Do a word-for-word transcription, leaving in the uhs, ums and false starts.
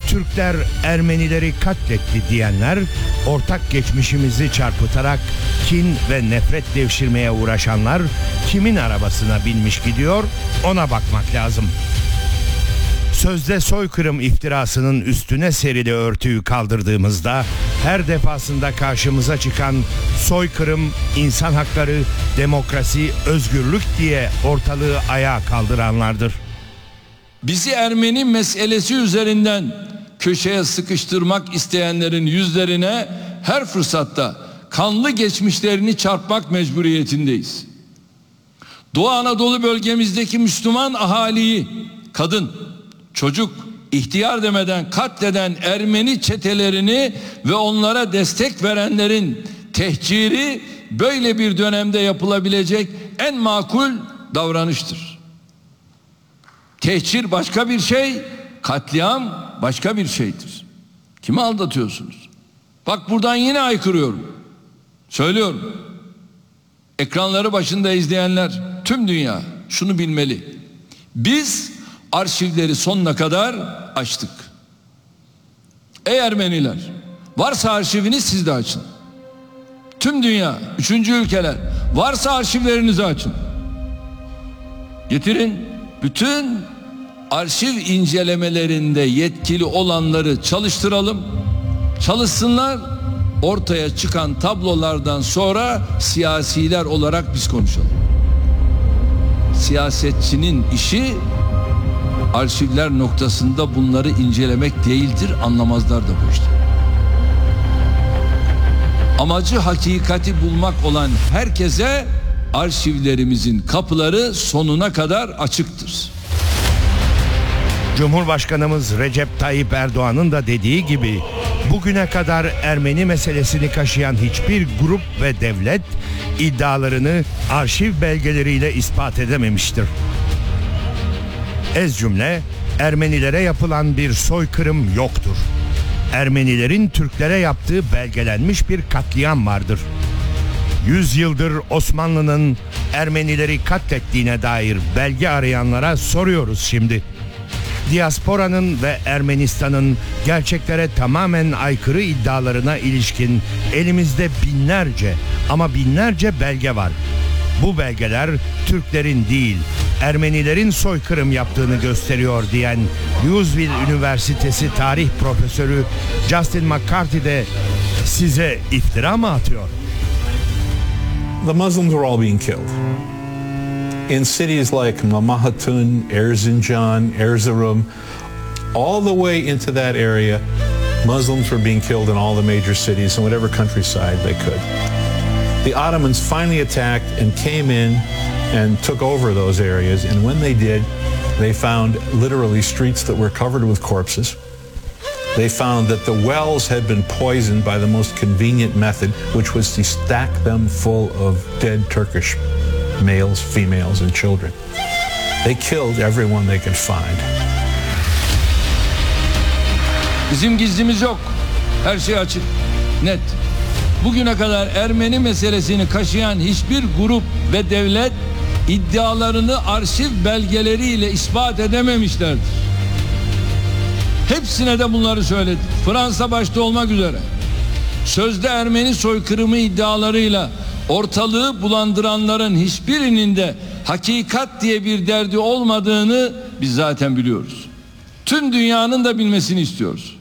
Türkler Ermenileri katletti diyenler, ortak geçmişimizi çarpıtarak kin ve nefret devşirmeye uğraşanlar kimin arabasına binmiş gidiyor, ona bakmak lazım. Sözde soykırım iftirasının üstüne serili örtüyü kaldırdığımızda her defasında karşımıza çıkan soykırım, insan hakları, demokrasi, özgürlük diye ortalığı ayağa kaldıranlardır. Bizi Ermeni meselesi üzerinden köşeye sıkıştırmak isteyenlerin yüzlerine her fırsatta kanlı geçmişlerini çarpmak mecburiyetindeyiz. Doğu Anadolu bölgemizdeki Müslüman ahaliyi kadın, çocuk, ihtiyar demeden katleden Ermeni çetelerini ve onlara destek verenlerin tehciri böyle bir dönemde yapılabilecek en makul davranıştır. Tehcir başka bir şey, katliam başka bir şeydir. Kimi aldatıyorsunuz? Bak buradan yine aykırıyorum. Söylüyorum. Ekranları başında izleyenler, tüm dünya şunu bilmeli. Biz arşivleri sonuna kadar açtık. Ey Ermeniler, varsa arşiviniz siz de açın. Tüm dünya, üçüncü ülkeler, varsa arşivlerinizi açın. Getirin, bütün arşiv incelemelerinde yetkili olanları çalıştıralım. Çalışsınlar, ortaya çıkan tablolardan sonra siyasiler olarak biz konuşalım. Siyasetçinin işi arşivler noktasında bunları incelemek değildir, anlamazlar da bu işte. Amacı hakikati bulmak olan herkese arşivlerimizin kapıları sonuna kadar açıktır. Cumhurbaşkanımız Recep Tayyip Erdoğan'ın da dediği gibi bugüne kadar Ermeni meselesini kaşıyan hiçbir grup ve devlet iddialarını arşiv belgeleriyle ispat edememiştir. Ez cümle, Ermenilere yapılan bir soykırım yoktur. Ermenilerin Türklere yaptığı belgelenmiş bir katliam vardır. Yüz yıldır Osmanlı'nın Ermenileri katlettiğine dair belge arayanlara soruyoruz şimdi. Diasporanın ve Ermenistan'ın gerçeklere tamamen aykırı iddialarına ilişkin elimizde binlerce ama binlerce belge var. Bu belgeler Türklerin değil, Ermenilerin soykırım yaptığını gösteriyor diyen Louisville Üniversitesi tarih profesörü Justin McCarthy de size iftira mı atıyor? The Muslims were all being killed. In cities like Mamahatun, Erzincan, Erzurum, all the way into that area, Muslims were being killed in all the major cities in whatever countryside they could. The Ottomans finally attacked and came in and took over those areas, and when they did, they found literally streets that were covered with corpses. They found that the wells had been poisoned by the most convenient method, which was to stack them full of dead Turkish males, females, and children. They killed everyone they could find. Bizim gizlimiz yok. Her şey açık, net. Bugüne kadar Ermeni meselesini kaşıyan hiçbir grup ve devlet iddialarını arşiv belgeleriyle ispat edememişlerdir. Hepsine de bunları söyledik. Fransa başta olmak üzere. Sözde Ermeni soykırımı iddialarıyla ortalığı bulandıranların hiçbirinin de hakikat diye bir derdi olmadığını biz zaten biliyoruz. Tüm dünyanın da bilmesini istiyoruz.